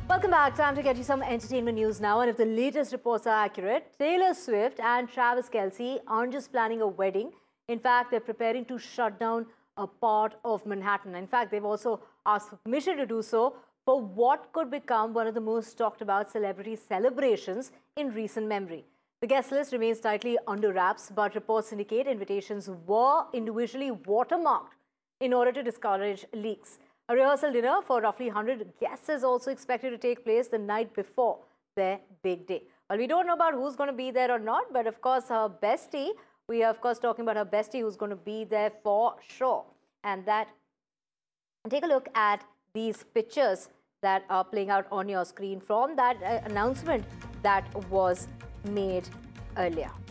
Welcome back. Time to get you some entertainment news now. And if the latest reports are accurate, Taylor Swift and Travis Kelce aren't just planning a wedding. In fact, they're preparing to shut down a part of Manhattan. In fact, they've also asked for permission to do so for what could become one of the most talked about celebrity celebrations in recent memory. The guest list remains tightly under wraps, but reports indicate invitations were individually watermarked in order to discourage leaks. A rehearsal dinner for roughly 100 guests is also expected to take place the night before their big day. Well, we don't know about who's going to be there or not, but of course her bestie, we are of course talking about her bestie who's going to be there for sure. And take a look at these pictures that are playing out on your screen from that announcement that was made earlier.